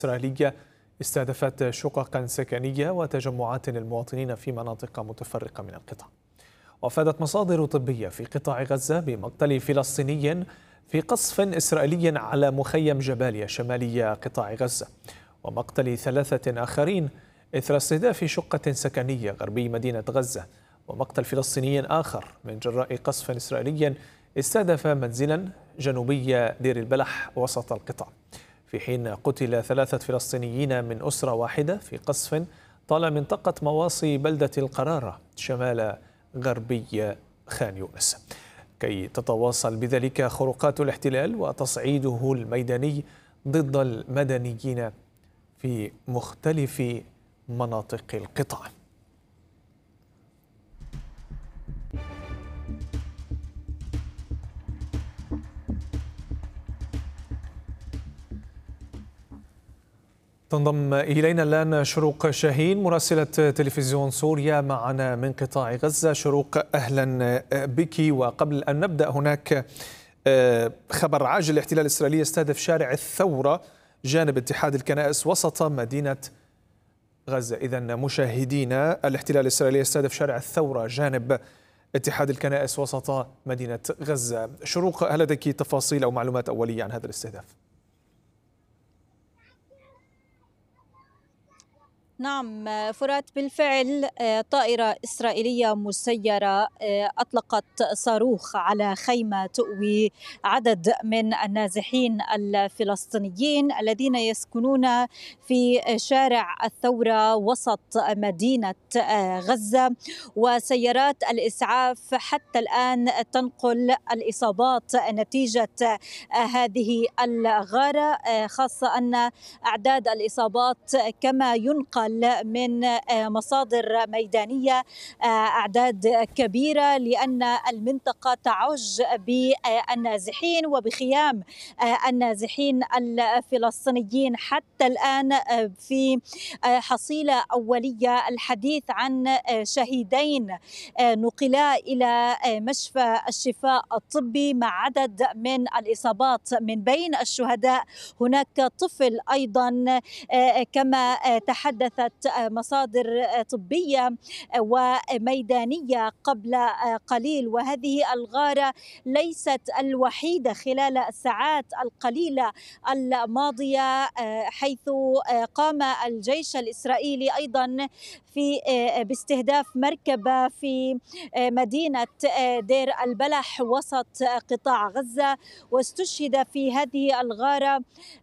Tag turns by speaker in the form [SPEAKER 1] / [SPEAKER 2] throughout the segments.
[SPEAKER 1] إسرائيلية استهدفت شققا سكنية وتجمعات للمواطنين في مناطق متفرقة من القطاع. وأفادت مصادر طبية في قطاع غزة بمقتل فلسطيني في قصف إسرائيلي على مخيم جباليا شمالي قطاع غزة، ومقتل 3 آخرين إثر استهداف شقة سكنية غربي مدينة غزة، ومقتل فلسطيني آخر من جراء قصف إسرائيلي استهدف منزلا جنوبي دير البلح وسط القطاع، في حين قتل 3 فلسطينيين من أسرة واحدة في قصف طال منطقة مواصي بلدة القرارة شمال غربي خان يونس، كي تتواصل بذلك خروقات الاحتلال وتصعيده الميداني ضد المدنيين في مختلف مناطق القطاع. تنضم إلينا الآن شروق شاهين مراسلة تلفزيون سوريا معنا من قطاع غزة. شروق، أهلا بك. وقبل أن نبدأ، هناك خبر عاجل: الاحتلال الإسرائيلي يستهدف شارع الثورة جانب اتحاد الكنائس وسط مدينة غزة. إذن مشاهدينا، الاحتلال الإسرائيلي يستهدف شارع الثورة جانب اتحاد الكنائس وسط مدينة غزة. شروق، هل لديك تفاصيل أو معلومات أولية عن هذا الاستهداف؟
[SPEAKER 2] نعم فرات، بالفعل طائرة إسرائيلية مسيرة أطلقت صاروخ على خيمة تؤوي عدد من النازحين الفلسطينيين الذين يسكنون في شارع الثورة وسط مدينة غزة، وسيارات الإسعاف حتى الآن تنقل الإصابات نتيجة هذه الغارة، خاصة أن أعداد الإصابات كما ينقل من مصادر ميدانية أعداد كبيرة، لأن المنطقة تعج بالنازحين وبخيام النازحين الفلسطينيين. حتى الآن في حصيلة أولية الحديث عن شهيدين نقلا إلى مشفى الشفاء الطبي مع عدد من الإصابات. من بين الشهداء هناك طفل أيضا، كما تحدثت مصادر طبية وميدانية قبل قليل. وهذه الغارة ليست الوحيدة خلال الساعات القليلة الماضية، حيث قام الجيش الإسرائيلي أيضا باستهداف مركبة في مدينة دير البلح وسط قطاع غزة، واستشهد في هذه الغارة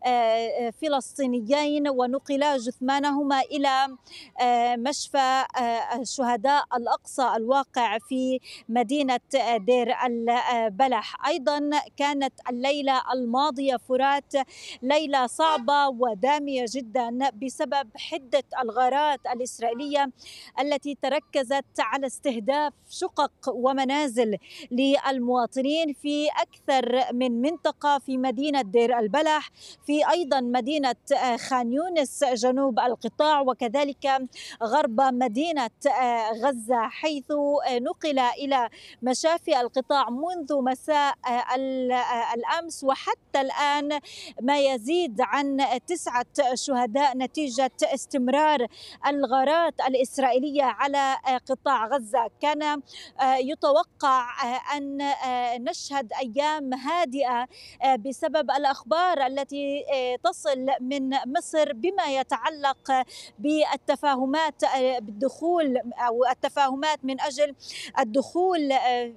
[SPEAKER 2] فلسطينيين ونقلا جثمانهما إلى مشفى شهداء الأقصى الواقع في مدينة دير البلح. أيضا كانت الليلة الماضية فرات ليلة صعبة ودامية جدا بسبب حدة الغارات الإسرائيلية التي تركزت على استهداف شقق ومنازل للمواطنين في أكثر من منطقة في مدينة دير البلح، في أيضا مدينة خان يونس جنوب القطاع، وكذلك غرب مدينة غزة، حيث نقل إلى مشافي القطاع منذ مساء الأمس، وحتى الآن ما يزيد عن 9 شهداء نتيجة استمرار الغارات الإسرائيلية على قطاع غزة. كان يتوقع أن نشهد أيام هادئة بسبب الأخبار التي تصل من مصر بما يتعلق بالتفاهمات بالدخول أو التفاهمات من أجل الدخول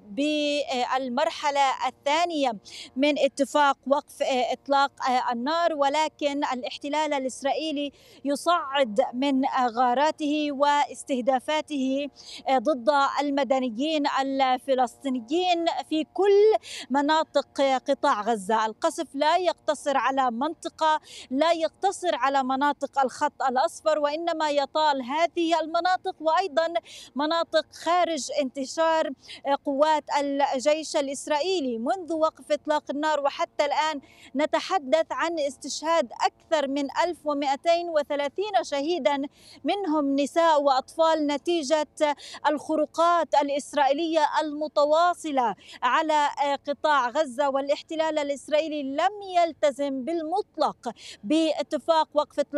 [SPEAKER 2] بالمرحلة الثانية من اتفاق وقف إطلاق النار، ولكن الاحتلال الإسرائيلي يصعد من غاراته واستهدافاته ضد المدنيين الفلسطينيين في كل مناطق قطاع غزة. القصف لا يقتصر على منطقة، لا يقتصر على مناطق الخط الأصفر، وإنما يطال هذه المناطق وأيضا مناطق خارج انتشار قوات الجيش الإسرائيلي. منذ وقف إطلاق النار وحتى الآن نتحدث عن استشهاد أكثر من 1230 شهيدا، منهم نساء وأطفال، نتيجة الخروقات الإسرائيلية المتواصلة على قطاع غزة. والاحتلال الإسرائيلي لم يلتزم بالمطلق باتفاق وقف إطلاق